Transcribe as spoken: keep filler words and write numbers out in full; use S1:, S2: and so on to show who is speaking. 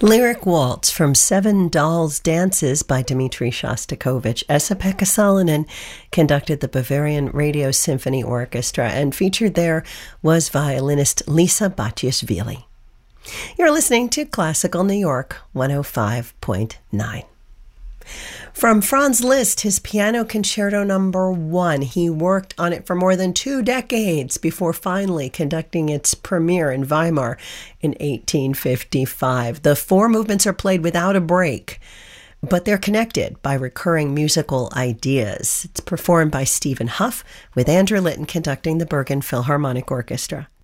S1: Lyric Waltz from Seven Dolls Dances by Dmitri Shostakovich. Esa-Pekka Salonen conducted the Bavarian Radio Symphony Orchestra, and featured there was violinist Lisa Batiashvili. You're listening to Classical New York one oh five point nine. From Franz Liszt, his Piano Concerto Number One. He worked on it for more than two decades before finally conducting its premiere in Weimar in eighteen fifty-five. The four movements are played without a break, but they're connected by recurring musical ideas. It's performed by Stephen Huff, with Andrew Litton conducting the Bergen Philharmonic Orchestra.